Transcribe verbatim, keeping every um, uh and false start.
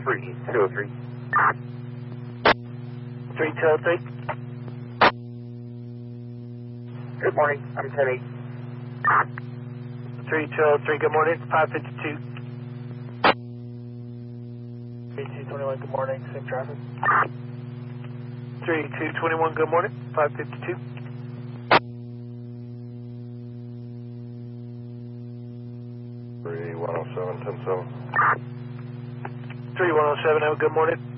three two oh three. three two oh three. Good morning, I'm ten eight. three two oh three, good morning, five fifty-two. three two two one, good morning, same traffic. three two two one, good morning, five fifty-two. three one oh seven, ten seven. three one oh seven, have a good morning.